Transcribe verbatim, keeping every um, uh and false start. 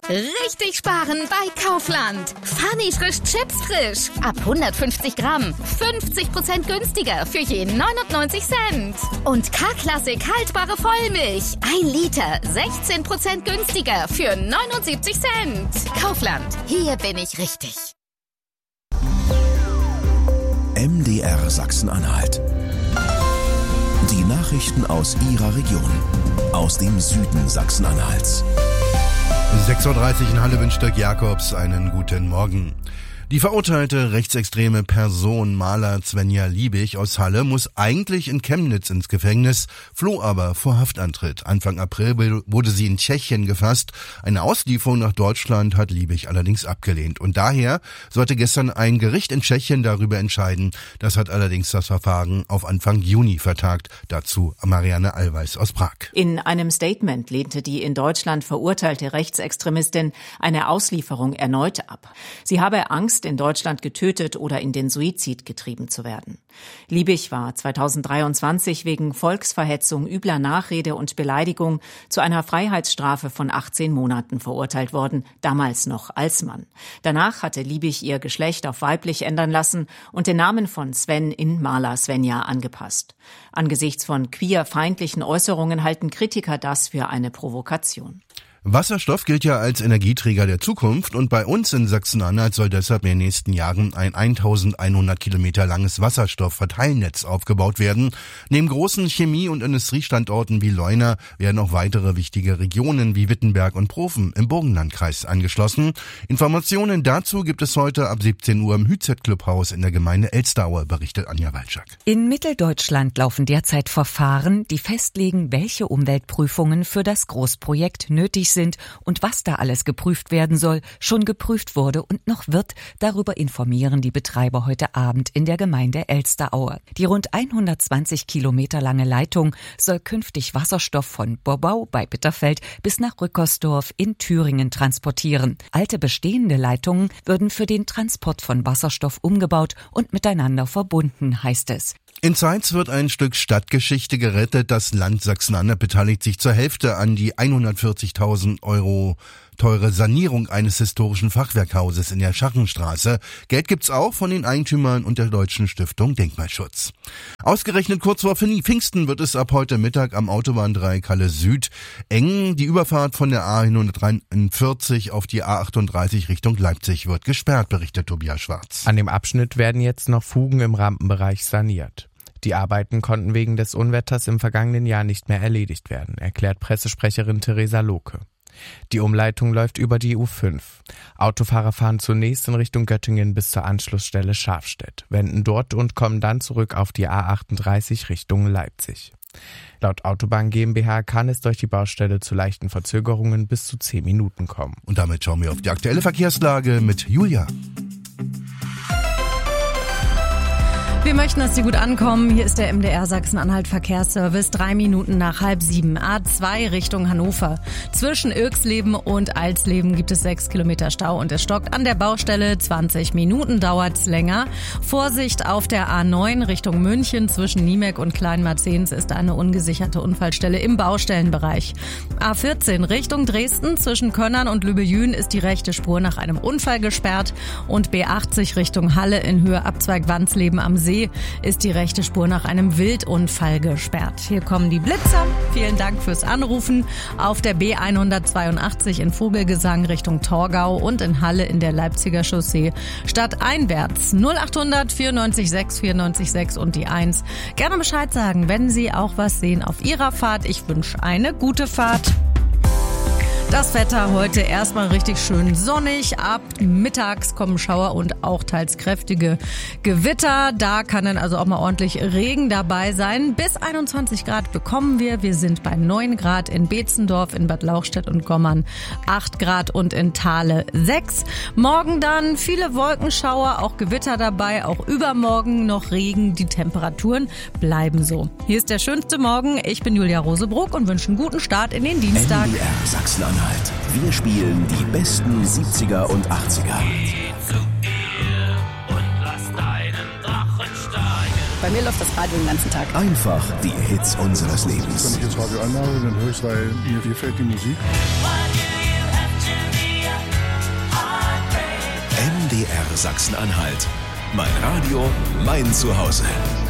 Richtig sparen bei Kaufland. Funny frisch Chips frisch. Ab hundertfünfzig Gramm. fünfzig Prozent günstiger für je neunundneunzig Cent. Und K-Klassik haltbare Vollmilch. ein Liter. sechzehn Prozent günstiger für neunundsiebzig Cent. Kaufland. Hier bin ich richtig. M D R Sachsen-Anhalt. Die Nachrichten aus Ihrer Region. Aus dem Süden Sachsen-Anhalts. sechs Uhr dreißig in Halle wünscht Dirk Jakobs einen guten Morgen. Die verurteilte rechtsextreme Person Maler Svenja Liebig aus Halle muss eigentlich in Chemnitz ins Gefängnis, floh aber vor Haftantritt. Anfang April wurde sie in Tschechien gefasst. Eine Auslieferung nach Deutschland hat Liebig allerdings abgelehnt. Und daher sollte gestern ein Gericht in Tschechien darüber entscheiden. Das hat allerdings das Verfahren auf Anfang Juni vertagt. Dazu Marianne Allweis aus Prag. In einem Statement lehnte die in Deutschland verurteilte Rechtsextremistin eine Auslieferung erneut ab. Sie habe Angst, in Deutschland getötet oder in den Suizid getrieben zu werden. Liebig war zweitausenddreiundzwanzig wegen Volksverhetzung, übler Nachrede und Beleidigung zu einer Freiheitsstrafe von achtzehn Monaten verurteilt worden, damals noch als Mann. Danach hatte Liebig ihr Geschlecht auf weiblich ändern lassen und den Namen von Sven in Maler Svenja angepasst. Angesichts von queerfeindlichen Äußerungen halten Kritiker das für eine Provokation. Wasserstoff gilt ja als Energieträger der Zukunft und bei uns in Sachsen-Anhalt soll deshalb in den nächsten Jahren ein eintausendeinhundert Kilometer langes Wasserstoffverteilnetz aufgebaut werden. Neben großen Chemie- und Industriestandorten wie Leuna werden auch weitere wichtige Regionen wie Wittenberg und Profen im Burgenlandkreis angeschlossen. Informationen dazu gibt es heute ab siebzehn Uhr im Hützet-Clubhaus in der Gemeinde Elsteraue, berichtet Anja Walczak. In Mitteldeutschland laufen derzeit Verfahren, die festlegen, welche Umweltprüfungen für das Großprojekt nötig sind. sind und was da alles geprüft werden soll, schon geprüft wurde und noch wird. Darüber informieren die Betreiber heute Abend in der Gemeinde Elsteraue. Die rund hundertzwanzig Kilometer lange Leitung soll künftig Wasserstoff von Borbau bei Bitterfeld bis nach Rückersdorf in Thüringen transportieren. Alte bestehende Leitungen würden für den Transport von Wasserstoff umgebaut und miteinander verbunden, heißt es. In Zeitz wird ein Stück Stadtgeschichte gerettet. Das Land Sachsen-Anhalt beteiligt sich zur Hälfte an die hundertvierzigtausend Euro teure Sanierung eines historischen Fachwerkhauses in der Scharrenstraße. Geld gibt's auch von den Eigentümern und der Deutschen Stiftung Denkmalschutz. Ausgerechnet kurz vor Pfingsten wird es ab heute Mittag am Autobahndreieck Halle Süd eng. Die Überfahrt von der A hundertdreiundvierzig auf die A achtunddreißig Richtung Leipzig wird gesperrt, berichtet Tobias Schwarz. An dem Abschnitt werden jetzt noch Fugen im Rampenbereich saniert. Die Arbeiten konnten wegen des Unwetters im vergangenen Jahr nicht mehr erledigt werden, erklärt Pressesprecherin Theresa Lohke. Die Umleitung läuft über die U fünf. Autofahrer fahren zunächst in Richtung Göttingen bis zur Anschlussstelle Schafstedt, wenden dort und kommen dann zurück auf die A achtunddreißig Richtung Leipzig. Laut Autobahn GmbH kann es durch die Baustelle zu leichten Verzögerungen bis zu zehn Minuten kommen. Und damit schauen wir auf die aktuelle Verkehrslage mit Julia. Wir möchten, dass Sie gut ankommen. Hier ist der M D R Sachsen-Anhalt Verkehrsservice. Drei Minuten nach halb sieben. A zwei Richtung Hannover. Zwischen Irxleben und Alsleben gibt es sechs Kilometer Stau und es stockt an der Baustelle. zwanzig Minuten dauert's länger. Vorsicht auf der A neun Richtung München. Zwischen Niemek und Kleinmarzens ist eine ungesicherte Unfallstelle im Baustellenbereich. A vierzehn Richtung Dresden. Zwischen Könnern und Lübbejün ist die rechte Spur nach einem Unfall gesperrt. Und B achtzig Richtung Halle in Höhe Abzweig Wandsleben am See ist die rechte Spur nach einem Wildunfall gesperrt. Hier kommen die Blitzer. Vielen Dank fürs Anrufen. Auf der B hundertzweiundachtzig in Vogelgesang Richtung Torgau und in Halle in der Leipziger Chaussee stadteinwärts. null achthundert vierundneunzig sechs vierundneunzig sechs und die eins. Gerne Bescheid sagen, wenn Sie auch was sehen auf Ihrer Fahrt. Ich wünsche eine gute Fahrt. Das Wetter heute erstmal richtig schön sonnig. Ab mittags kommen Schauer und auch teils kräftige Gewitter. Da kann dann also auch mal ordentlich Regen dabei sein. Bis einundzwanzig Grad bekommen wir. Wir sind bei neun Grad in Beetzendorf, in Bad Lauchstädt und Gommern, acht Grad und in Thale sechs. Morgen dann viele Wolkenschauer, auch Gewitter dabei. Auch übermorgen noch Regen. Die Temperaturen bleiben so. Hier ist der schönste Morgen. Ich bin Julia Rosebrock und wünsche einen guten Start in den Dienstag. M D R Sachsen-Anhalt. Wir spielen die besten siebziger und achtziger. Bei mir läuft das Radio den ganzen Tag. Einfach die Hits unseres Lebens. Wenn ich das Radio anmache, dann höre ich, weil mir gefällt die Musik. R Sachsen-Anhalt. Mein Radio, mein Zuhause.